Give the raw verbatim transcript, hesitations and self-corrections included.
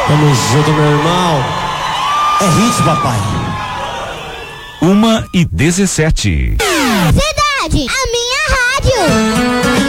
Tamo junto, meu irmão. É hit, papai. Uma e dezessete. Cidade, a minha rádio.